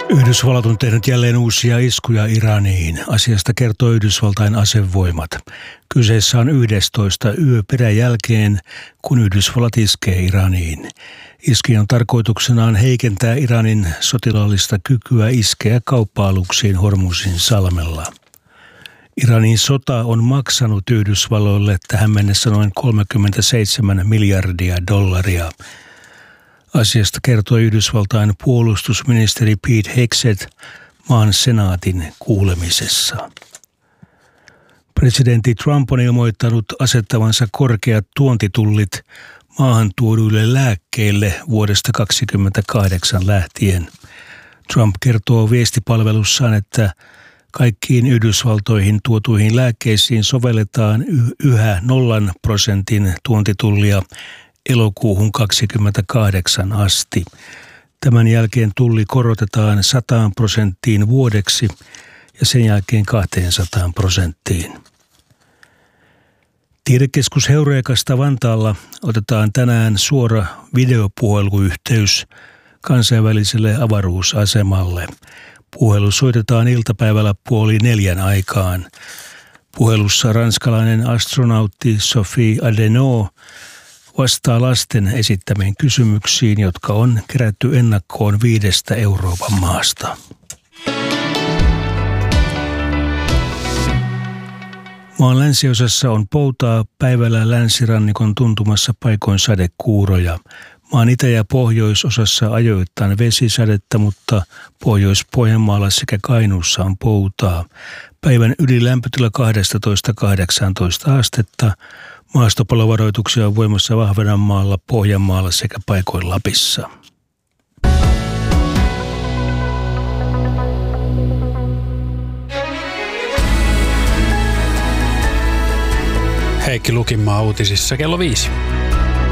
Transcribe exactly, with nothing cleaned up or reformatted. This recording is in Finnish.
Yhdysvallat on tehnyt jälleen uusia iskuja Iraniin. Asiasta kertoo Yhdysvaltain asevoimat. Kyseessä on yhdestoista yö peräjälkeen, kun Yhdysvallat iskee Iraniin. Iskion tarkoituksenaan heikentää Iranin sotilaallista kykyä iskeä kauppa-aluksiin Hormuzin salmella. Iranin sota on maksanut Yhdysvalloille tähän mennessä noin kolmekymmentäseitsemän miljardia dollaria. Asiasta kertoi Yhdysvaltain puolustusministeri Pete Hegseth maan senaatin kuulemisessa. Presidentti Trump on ilmoittanut asettavansa korkeat tuontitullit maahan tuoduille lääkkeille vuodesta kaksikymmentäkahdeksan lähtien. Trump kertoo viestipalvelussaan, että kaikkiin Yhdysvaltoihin tuotuihin lääkkeisiin sovelletaan yhä nollan prosentin tuontitullia elokuuhun kaksikymmentäkahdeksan asti. Tämän jälkeen tulli korotetaan sataan prosenttiin vuodeksi ja sen jälkeen kahteensataan prosenttiin. Tiedekeskus Heurekasta Vantaalla otetaan tänään suora videopuheluyhteys kansainväliselle avaruusasemalle. Puhelu soitetaan iltapäivällä puoli neljän aikaan. Puhelussa ranskalainen astronautti Sophie Adenau vastaa lasten esittämiin kysymyksiin, jotka on kerätty ennakkoon viidestä Euroopan maasta. Maan länsiosassa on poutaa, päivällä länsirannikon tuntumassa paikoin sadekuuroja. Maan itä- ja pohjoisosassa ajoittain vesisadetta, mutta Pohjois-Pohjanmaalla sekä Kainuussa on poutaa. Päivän ylilämpötila kaksitoista kahdeksantoista astetta. Maastopalovaroituksia on voimassa Ahvenanmaalla, Pohjanmaalla sekä paikoin Lapissa. Heikki Lukinmaa uutisissa kello viisi.